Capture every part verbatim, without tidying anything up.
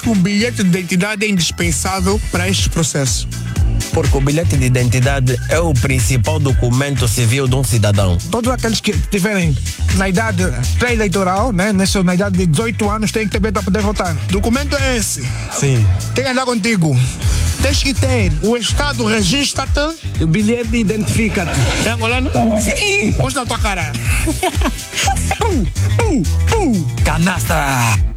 que o bilhete de identidade é indispensável para este processo? Porque o bilhete de identidade é o principal documento civil de um cidadão. Todos aqueles que estiverem na idade pré-eleitoral, né, nessa, na idade de dezoito anos, têm que ter bilhete para poder votar. O documento é esse. Sim. Tem que andar contigo. Tens que ter. O Estado registra-te. O bilhete identifica-te. É angolano? Sim. Mostra a tua cara. Canastra!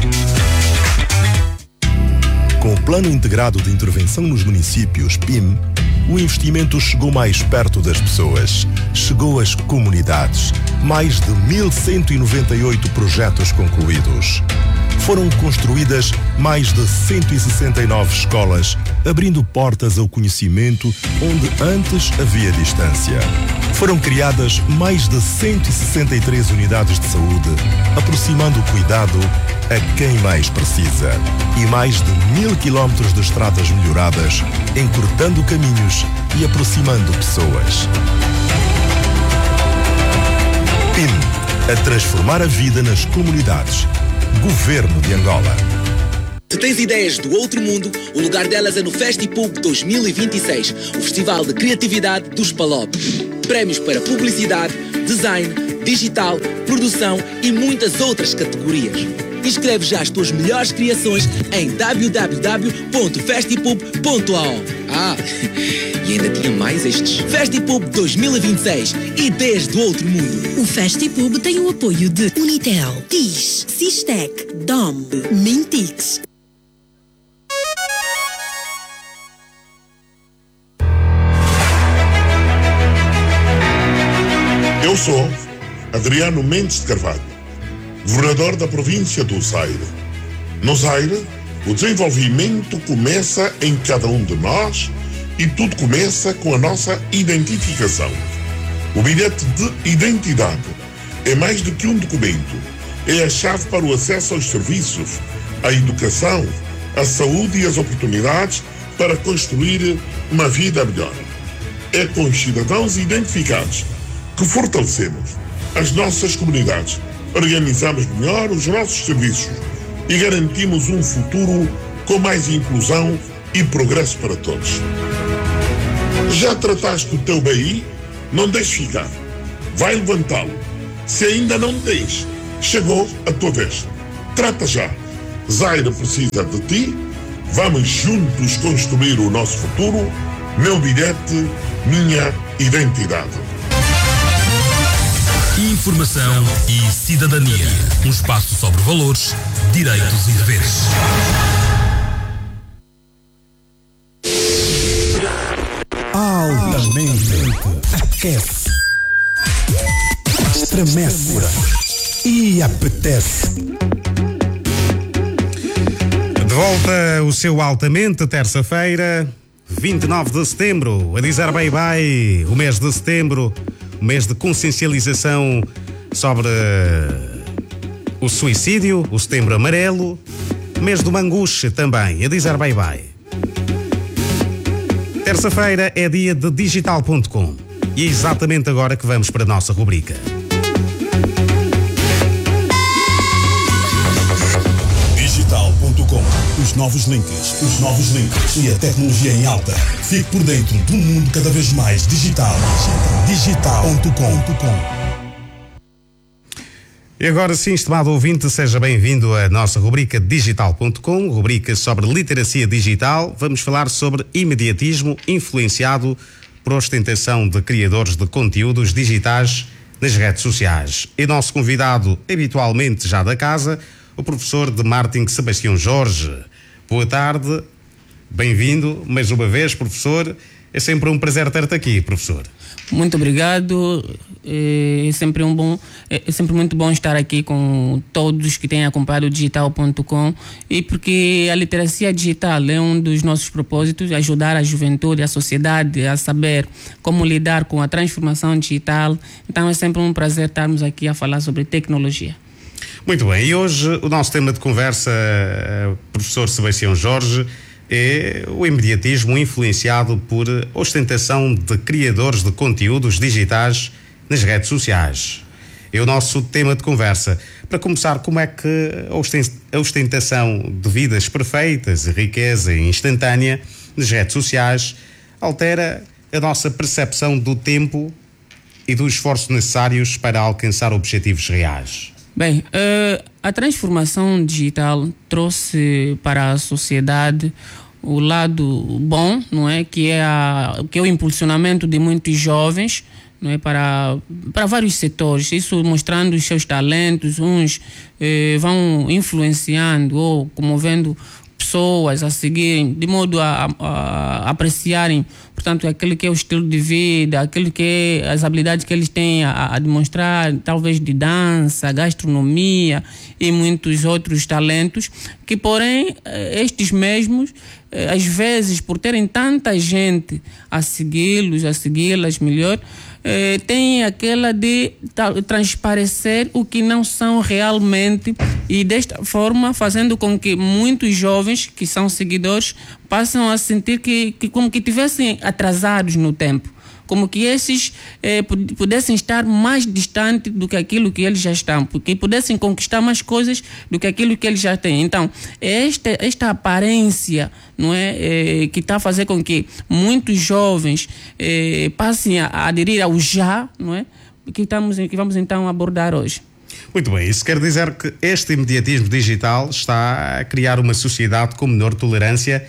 Com o Plano Integrado de Intervenção nos Municípios, P I M, o investimento chegou mais perto das pessoas, chegou às comunidades. Mais de mil cento e noventa e oito projetos concluídos. Foram construídas mais de cento e sessenta e nove escolas, abrindo portas ao conhecimento onde antes havia distância. Foram criadas mais de cento e sessenta e três unidades de saúde, aproximando o cuidado a quem mais precisa. E mais de mil quilómetros de estradas melhoradas, encurtando caminhos e aproximando pessoas. P I M, a transformar a vida nas comunidades. Governo de Angola. Se tens ideias do outro mundo, o lugar delas é no FestiPub dois mil e vinte e seis, o festival de criatividade dos Palop. Prémios para publicidade, design, digital, produção e muitas outras categorias. Inscreve já as tuas melhores criações em w w w ponto festipub ponto a o. Ah, e ainda tinha mais estes. FestiPub dois mil e vinte e seis, ideias do outro mundo. O FestiPub tem o apoio de Unitel, T I S, Sistec, D O M B, Mintix. Eu sou Adriano Mendes de Carvalho, governador da província do Zaire. No Zaire, o desenvolvimento começa em cada um de nós e tudo começa com a nossa identificação. O bilhete de identidade é mais do que um documento. É a chave para o acesso aos serviços, à educação, à saúde e às oportunidades para construir uma vida melhor. É com os cidadãos identificados que fortalecemos as nossas comunidades, organizamos melhor os nossos serviços e garantimos um futuro com mais inclusão e progresso para todos. Já trataste o teu B I? Não deixes ficar. Vai levantá-lo. Se ainda não tens, chegou a tua vez. Trata já. Zaire precisa de ti. Vamos juntos construir o nosso futuro. Meu bilhete, minha identidade. Informação e cidadania. Um espaço sobre valores, direitos e deveres. Altamente aquece, estremece e apetece. De volta o seu Altamente, terça-feira, vinte e nove de setembro, a dizer bye bye, o mês de setembro, o mês de consciencialização sobre o suicídio, o setembro amarelo, mês do manguche também, a dizer bye bye. Terça-feira é dia de digital ponto com e é exatamente agora que vamos para a nossa rubrica. digital ponto com. Os novos links, os novos links e a tecnologia em alta. Fique por dentro do mundo cada vez mais digital. digital ponto com. E agora sim, estimado ouvinte, seja bem-vindo à nossa rubrica digital ponto com, rubrica sobre literacia digital. Vamos falar sobre imediatismo influenciado por ostentação de criadores de conteúdos digitais nas redes sociais. E nosso convidado, habitualmente já da casa, o professor de marketing Sebastião Jorge. Boa tarde, bem-vindo mais uma vez, professor. É sempre um prazer ter-te aqui, professor. Muito obrigado. É sempre um bom, é sempre muito bom estar aqui com todos que têm acompanhado o digital ponto com, e porque a literacia digital é um dos nossos propósitos, ajudar a juventude, a sociedade a saber como lidar com a transformação digital. Então é sempre um prazer estarmos aqui a falar sobre tecnologia. Muito bem, e hoje o nosso tema de conversa, professor Sebastião Jorge, é o imediatismo influenciado por ostentação de criadores de conteúdos digitais nas redes sociais. é o nosso tema de conversa. Para começar, como é que a ostentação de vidas perfeitas e riqueza instantânea nas redes sociais altera a nossa percepção do tempo e dos esforços necessários para alcançar objetivos reais? Bem, uh, a transformação digital trouxe para a sociedade o lado bom, não é? Que é, a, que é o impulsionamento de muitos jovens, não é? para, para vários setores, isso mostrando os seus talentos, uns eh, vão influenciando ou comovendo pessoas a seguirem, de modo a, a, a apreciarem, portanto, aquele que é o estilo de vida, aquele que é as habilidades que eles têm a, a demonstrar, talvez de dança, gastronomia e muitos outros talentos, que porém estes mesmos, às vezes, por terem tanta gente a segui-los, a segui-las melhor, Eh, tem aquela de transparecer o que não são realmente, e desta forma fazendo com que muitos jovens que são seguidores passam a sentir que, que como que tivessem atrasados no tempo, como que esses eh, pudessem estar mais distantes do que aquilo que eles já estão, porque pudessem conquistar mais coisas do que aquilo que eles já têm. Então, esta, esta aparência, não é, eh, que está a fazer com que muitos jovens eh, passem a, a aderir ao já, não é, que, estamos, que vamos então abordar hoje. Muito bem, isso quer dizer que este imediatismo digital está a criar uma sociedade com menor tolerância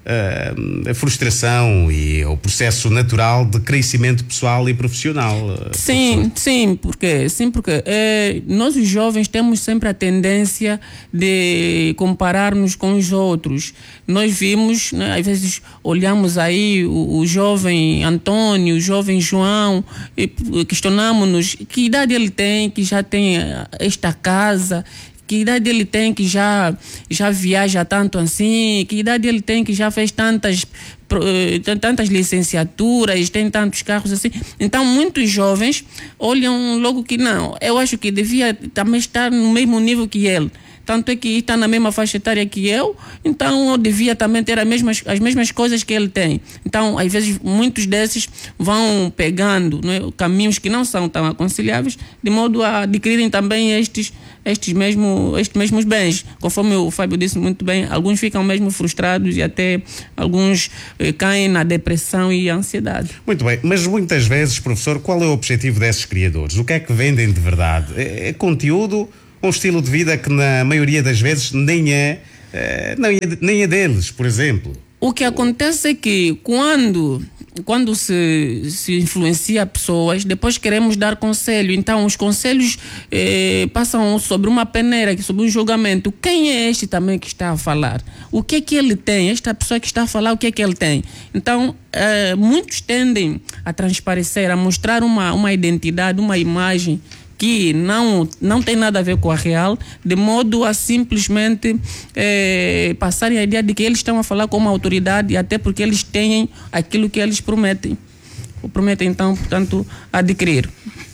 Uh, a frustração e o processo natural de crescimento pessoal e profissional. Uh, sim, professor. sim, porque, sim, porque eh, nós os jovens temos sempre a tendência de comparar-nos com os outros. Nós vimos, né, às vezes olhamos aí o, o jovem Antônio, o jovem João, e questionamos-nos que idade ele tem, que já tem esta casa, que idade ele tem que já, já viaja tanto assim, que idade ele tem que já fez tantas, tantas licenciaturas, tem tantos carros assim. Então muitos jovens olham logo que não, eu acho que devia também estar no mesmo nível que ele. Tanto é que está na mesma faixa etária que eu, então eu devia também ter as mesmas, as mesmas coisas que ele tem. Então, às vezes, muitos desses vão pegando, não é, caminhos que não são tão aconselháveis, de modo a adquirirem também estes, estes, mesmo, estes mesmos bens. Conforme o Fábio disse muito bem, alguns ficam mesmo frustrados e até alguns eh, caem na depressão e ansiedade. Muito bem, mas muitas vezes, professor, qual é o objetivo desses criadores? O que é que vendem de verdade? É, é conteúdo? Um estilo de vida que na maioria das vezes nem é, é, nem é, nem é deles, por exemplo. O que acontece é que quando, quando se, se influencia pessoas, depois queremos dar conselho. Então os conselhos eh, passam sobre uma peneira, sobre um julgamento. Quem é este também que está a falar? O que é que ele tem? Esta pessoa que está a falar, o que é que ele tem? Então eh, muitos tendem a transparecer, a mostrar uma, uma identidade, uma imagem que não, não tem nada a ver com a real, de modo a simplesmente eh, passarem a ideia de que eles estão a falar com uma autoridade, até porque eles têm aquilo que eles prometem. Prometem, então, portanto, adquirir.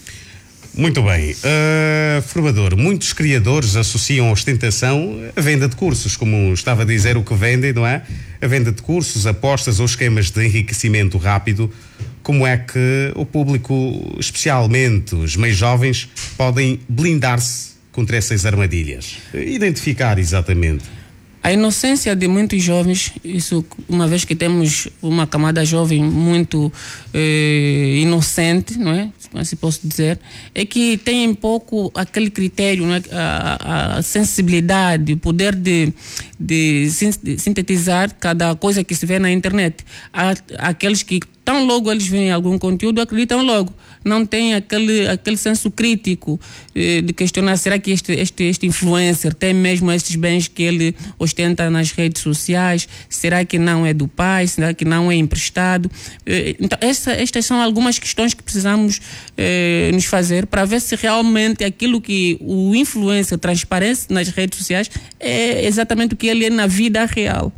Muito bem. Uh, formador, muitos criadores associam a ostentação à venda de cursos, como estava a dizer o que vendem, não é? A venda de cursos, apostas ou esquemas de enriquecimento rápido. Como é que o público, especialmente os mais jovens, podem blindar-se contra essas armadilhas? Identificar exatamente. A inocência de muitos jovens, isso uma vez que temos uma camada jovem muito eh, inocente, não é? Se posso dizer, é que tem pouco aquele critério, não é? a, a sensibilidade, o poder de, de sintetizar cada coisa que se vê na internet. Há aqueles que tão logo eles veem algum conteúdo, acreditam logo. Não tem aquele, aquele senso crítico eh, de questionar, será que este, este, este influencer tem mesmo esses bens que ele ostenta nas redes sociais? Será que não é do pai? Será que não é emprestado? Eh, então, essa, estas são algumas questões que precisamos eh, nos fazer para ver se realmente aquilo que o influencer transparece nas redes sociais é exatamente o que ele é na vida real.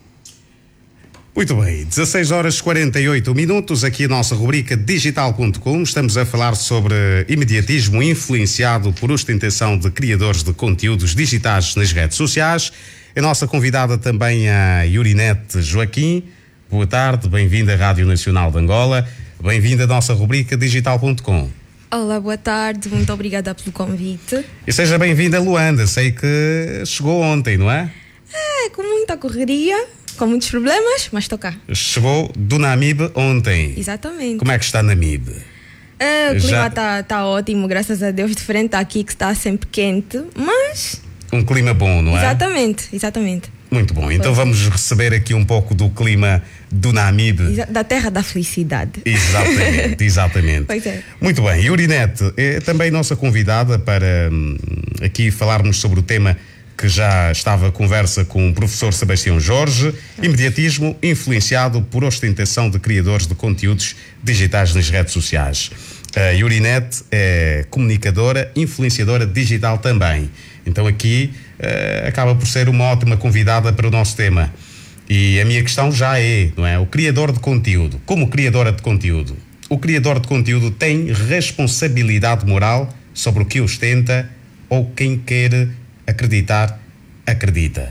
Muito bem, dezasseis horas e quarenta e oito minutos, aqui a nossa rubrica digital ponto com. Estamos a falar sobre imediatismo influenciado por ostentação de criadores de conteúdos digitais nas redes sociais. A nossa convidada também a Yurinete Joaquim. Boa tarde, bem-vinda à Rádio Nacional de Angola. Bem-vinda à nossa rubrica digital ponto com. Olá, boa tarde, muito obrigada pelo convite. E seja bem-vinda, Luanda. Sei que chegou ontem, não é? É, com muita correria, com muitos problemas, mas estou cá. Chegou do Namibe ontem. Exatamente. Como é que está Namibe? É, o Já- clima está tá ótimo, graças a Deus, diferente aqui que está sempre quente, mas... Um clima bom, não é? Exatamente, exatamente. Muito bom. Então Pois. vamos receber aqui um pouco do clima do Namibe. Exa- Da terra da felicidade. Exatamente, exatamente. Pois é. Muito bem, Yurinete é também nossa convidada para hum, aqui falarmos sobre o tema que já estava à conversa com o professor Sebastião Jorge, imediatismo influenciado por ostentação de criadores de conteúdos digitais nas redes sociais. A Yurinete é comunicadora, influenciadora digital também. Então aqui eh, acaba por ser uma ótima convidada para o nosso tema. E a minha questão já é, não é? O criador de conteúdo, como criadora de conteúdo, o criador de conteúdo tem responsabilidade moral sobre o que ostenta ou quem quer acreditar, acredita?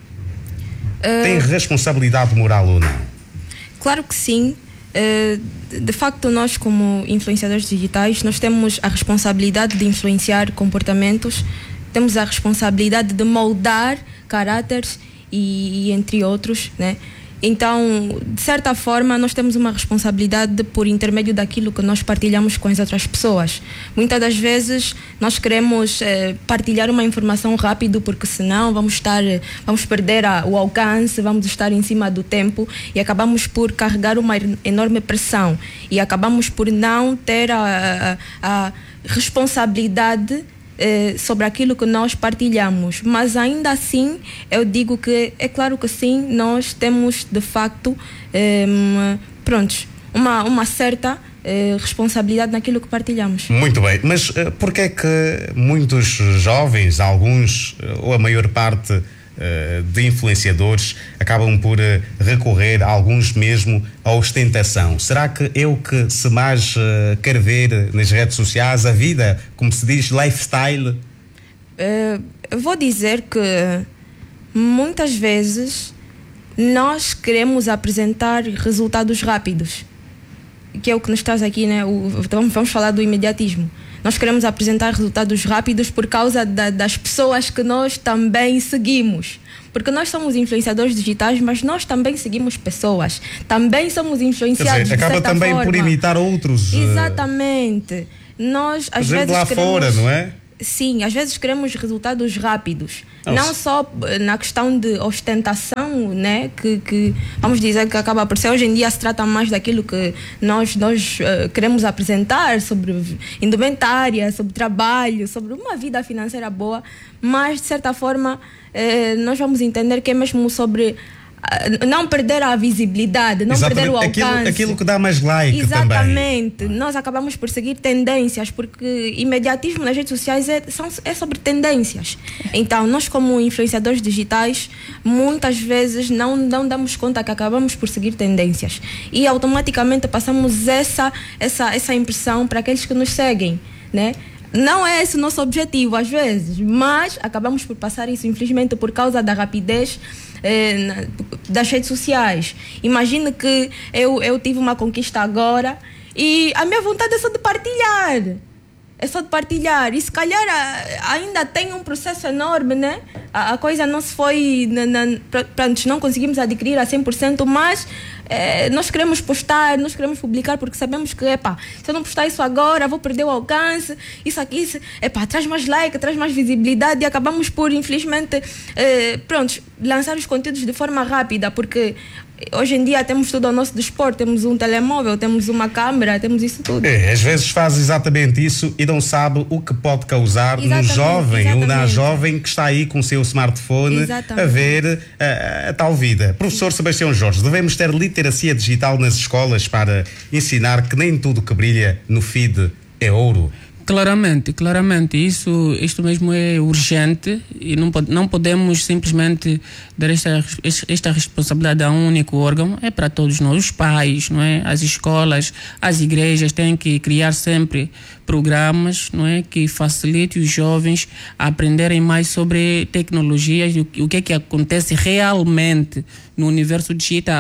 Uh, Tem responsabilidade moral ou não? Claro que sim. Uh, de- de facto, nós como influenciadores digitais, nós temos a responsabilidade de influenciar comportamentos, temos a responsabilidade de moldar caráteres e, e entre outros, né? Então, de certa forma, nós temos uma responsabilidade por intermédio daquilo que nós partilhamos com as outras pessoas. Muitas das vezes nós queremos eh, partilhar uma informação rápido porque senão vamos estar, eh, vamos perder a, o alcance, vamos estar em cima do tempo e acabamos por carregar uma er- enorme pressão e acabamos por não ter a, a, a responsabilidade eh, sobre aquilo que nós partilhamos, mas ainda assim eu digo que é claro que sim, nós temos de facto eh, prontos, uma, uma certa eh, responsabilidade naquilo que partilhamos. Muito bem, mas uh, porquê é que muitos jovens, alguns uh, ou a maior parte uh, de influenciadores acabam por uh, recorrer, alguns mesmo, à ostentação? Será que é o que se mais uh, quer ver nas redes sociais, a vida, como se diz, lifestyle? Eh, eu vou dizer que muitas vezes nós queremos apresentar resultados rápidos, que é o que nos traz aqui, né? O, vamos, vamos falar do imediatismo. Nós queremos apresentar resultados rápidos por causa da, das pessoas que nós também seguimos. Porque nós somos influenciadores digitais, mas nós também seguimos pessoas. Também somos influenciados. Quer dizer, acaba de certa também forma. por imitar outros. uh, Exatamente. Nós, Por às exemplo, vezes, lá queremos... fora, não é? Sim, às vezes queremos resultados rápidos. Nossa. Não só eh, na questão de ostentação, né? Que, que vamos dizer que acaba por ser. Hoje em dia se trata mais daquilo que nós, nós eh, queremos apresentar sobre indumentária, sobre trabalho, sobre uma vida financeira boa, mas de certa forma eh, nós vamos entender que é mesmo sobre ah, não perder a visibilidade, não Exatamente. perder o alcance. Aquilo, aquilo que dá mais like também. Exatamente. Nós acabamos por seguir tendências, porque imediatismo nas redes sociais é, são, é sobre tendências. Então, nós como influenciadores digitais, muitas vezes não, não damos conta que acabamos por seguir tendências. E automaticamente passamos essa, essa, essa impressão para aqueles que nos seguem, né? Não é esse o nosso objetivo, às vezes, mas acabamos por passar isso, infelizmente, por causa da rapidez eh, na, das redes sociais. Imagine que eu, eu tive uma conquista agora e a minha vontade é só de partilhar. É só de partilhar. E se calhar a, ainda tem um processo enorme, né? A, a coisa não se foi... Na, na, pronto, não conseguimos adquirir a cem por cento, mas eh, nós queremos postar, nós queremos publicar, porque sabemos que, epá, se eu não postar isso agora, vou perder o alcance. Isso aqui, isso, epá, traz mais like, traz mais visibilidade, e acabamos por, infelizmente, eh, pronto, lançar os conteúdos de forma rápida, porque hoje em dia temos tudo ao nosso dispor, temos um telemóvel, temos uma câmera, temos isso tudo. É, às vezes faz exatamente isso e não sabe o que pode causar Exatamente, no jovem ou na exatamente. jovem que está aí com o seu smartphone Exatamente. a ver a, a tal vida. Professor Sebastião Jorge, devemos ter literacia digital nas escolas para ensinar que nem tudo que brilha no feed é ouro? Claramente, claramente, isso, isto mesmo é urgente e não, pod- não podemos simplesmente dar esta, esta responsabilidade a um único órgão, é para todos nós, os pais, não é? As escolas, as igrejas têm que criar sempre programas, não é? Que facilitem os jovens a aprenderem mais sobre tecnologias e o, o que é que acontece realmente no universo digital.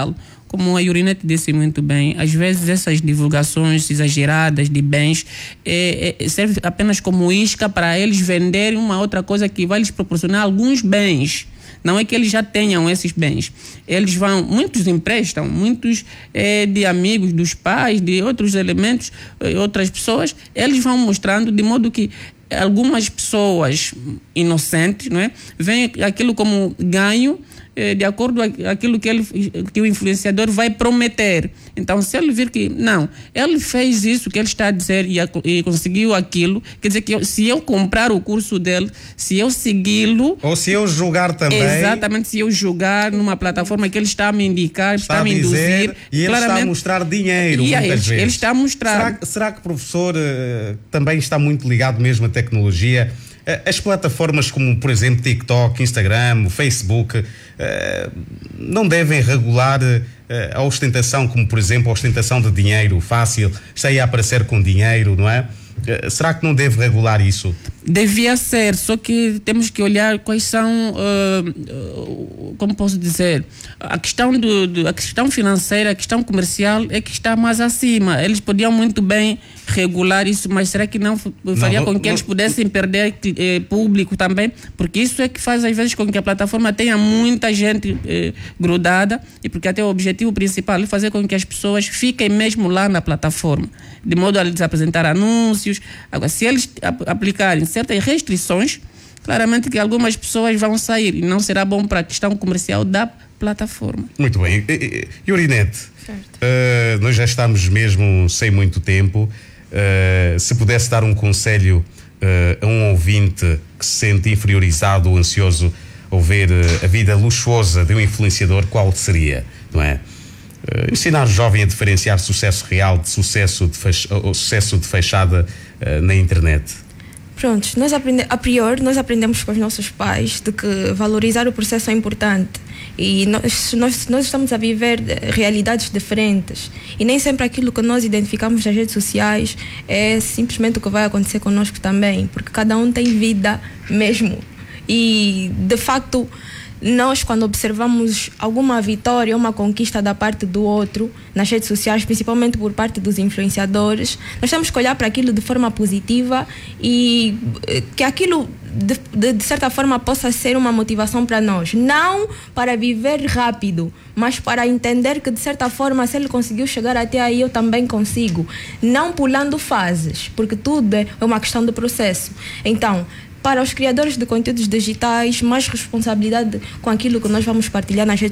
como a Yurinete disse muito bem, às vezes essas divulgações exageradas de bens é, é, serve apenas como isca para eles venderem uma outra coisa que vai lhes proporcionar alguns bens. Não é que eles já tenham esses bens. Eles vão, muitos emprestam, muitos é, de amigos, dos pais, de outros elementos, outras pessoas, eles vão mostrando de modo que algumas pessoas inocentes, não é, veem aquilo como ganho eh, de acordo com aquilo que, ele, que o influenciador vai prometer. Então, se ele vir que, não, ele fez isso que ele está a dizer e, a, e conseguiu aquilo, quer dizer que eu, se eu comprar o curso dele, se eu segui-lo... Ou se eu julgar também... Exatamente, se eu julgar numa plataforma que ele está a me indicar, está, está a me dizer, induzir... E ele está a mostrar dinheiro, e muitas ele, vezes. Ele está a mostrar... Será, será que o professor uh, também está muito ligado mesmo à tecnologia? As plataformas como, por exemplo, TikTok, Instagram, Facebook, uh, não devem regular uh, a ostentação, como, por exemplo, a ostentação de dinheiro fácil, está aí a aparecer com dinheiro, não é? Uh, será que não deve regular isso? Devia ser, só que temos que olhar quais são, uh, uh, como posso dizer, a questão, do, do, a questão financeira, a questão comercial é que está mais acima. Eles podiam muito bem regular isso, mas será que não faria não, com que não, eles pudessem perder eh, público também? Porque isso é que faz às vezes com que a plataforma tenha muita gente eh, grudada, e porque até o objetivo principal é fazer com que as pessoas fiquem mesmo lá na plataforma, de modo a lhes apresentar anúncios. Agora, se eles ap- aplicarem certas restrições, claramente que algumas pessoas vão sair e não será bom para a questão comercial da plataforma. Muito bem. Yurinete, uh, nós já estamos mesmo sem muito tempo. Uh, se pudesse dar um conselho uh, a um ouvinte que se sente inferiorizado ou ansioso ao ver uh, a vida luxuosa de um influenciador, qual seria, não é? Uh, ensinar o jovem a diferenciar sucesso real de sucesso de, fech- ou sucesso de fachada uh, na internet. Pronto, nós aprende- a priori nós aprendemos com os nossos pais de que valorizar o processo é importante, e nós, nós, nós estamos a viver realidades diferentes e nem sempre aquilo que nós identificamos nas redes sociais é simplesmente o que vai acontecer conosco também, porque cada um tem vida mesmo, e de facto nós, quando observamos alguma vitória, uma conquista da parte do outro nas redes sociais, principalmente por parte dos influenciadores, nós temos que olhar para aquilo de forma positiva e que aquilo de, de, de certa forma possa ser uma motivação para nós, não para viver rápido, mas para entender que de certa forma, se ele conseguiu chegar até aí, eu também consigo, não pulando fases, porque tudo é uma questão de processo. Então, para os criadores de conteúdos digitais, mais responsabilidade com aquilo que nós vamos partilhar nas redes